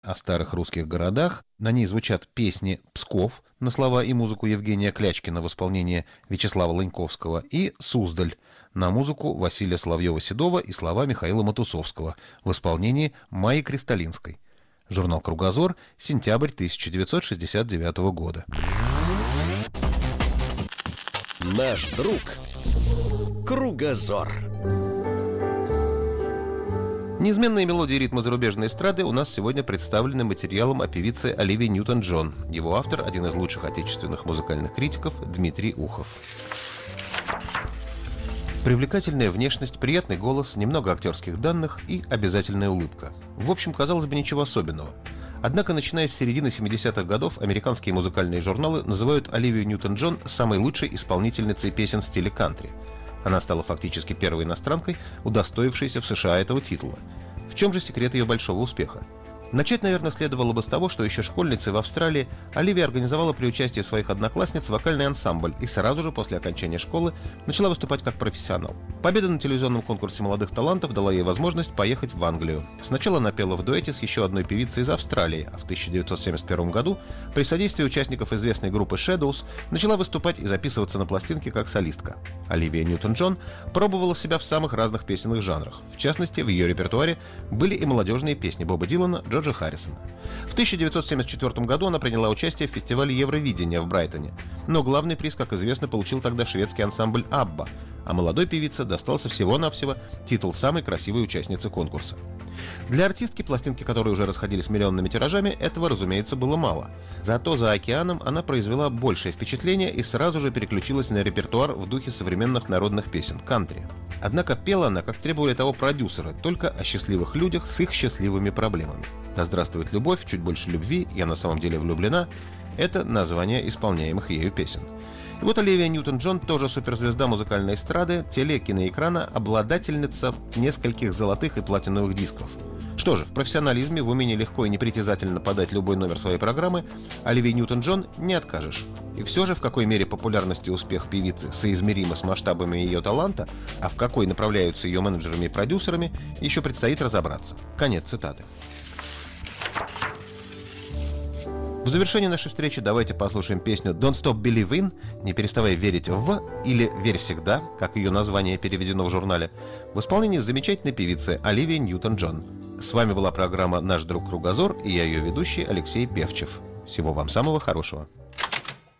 о старых русских городах. На ней звучат песни «Псков» на слова и музыку Евгения Клячкина в исполнении Вячеслава Лыньковского и «Суздаль» на музыку Василия Соловьева-Седова и слова Михаила Матусовского в исполнении Майи Кристалинской. Журнал «Кругозор», сентябрь 1969 года. Наш друг Кругозор. Неизменные мелодии и ритмы зарубежной эстрады у нас сегодня представлены материалом о певице Оливии Ньютон-Джон. Его автор – один из лучших отечественных музыкальных критиков Дмитрий Ухов. Привлекательная внешность, приятный голос, немного актерских данных и обязательная улыбка. В общем, казалось бы, ничего особенного. Однако, начиная с середины 70-х годов, американские музыкальные журналы называют Оливию Ньютон-Джон самой лучшей исполнительницей песен в стиле кантри. Она стала фактически первой иностранкой, удостоившейся в США этого титула. В чем же секрет ее большого успеха? Начать, наверное, следовало бы с того, что еще школьницей в Австралии Оливия организовала при участии своих одноклассниц вокальный ансамбль и сразу же после окончания школы начала выступать как профессионал. Победа на телевизионном конкурсе молодых талантов дала ей возможность поехать в Англию. Сначала она пела в дуэте с еще одной певицей из Австралии, а в 1971 году при содействии участников известной группы Shadows начала выступать и записываться на пластинке как солистка. Оливия Ньютон-Джон пробовала себя в самых разных песенных жанрах. В частности, в ее репертуаре были и молодежные песни Боба Дилана, Джорджа Харрисона. В 1974 году она приняла участие в фестивале Евровидения в Брайтоне. Но главный приз, как известно, получил тогда шведский ансамбль «Абба», а молодой певице достался всего-навсего титул самой красивой участницы конкурса. Для артистки, пластинки которой уже расходились миллионными тиражами, этого, разумеется, было мало. Зато за океаном она произвела большее впечатление и сразу же переключилась на репертуар в духе современных народных песен – кантри. Однако пела она, как требовали того продюсеры, только о счастливых людях с их счастливыми проблемами. «Да здравствует любовь», «Чуть больше любви», «Я на самом деле влюблена» – это названия исполняемых ею песен. И вот Оливия Ньютон-Джон, тоже суперзвезда музыкальной эстрады, киноэкрана, обладательница нескольких золотых и платиновых дисков. Что же, в профессионализме, в умении легко и непритязательно подать любой номер своей программы Оливии Ньютон-Джон не откажешь. И все же, в какой мере популярность и успех певицы соизмеримы с масштабами ее таланта, а в какой направляются ее менеджерами и продюсерами, еще предстоит разобраться. Конец цитаты. В завершении нашей встречи давайте послушаем песню «Don't Stop Believe In», «Не переставай верить в» или «Верь всегда», как ее название переведено в журнале, в исполнении замечательной певицы Оливии Ньютон-Джон. С вами была программа «Наш друг Кругозор» и я ее ведущий Алексей Певчев. Всего вам самого хорошего.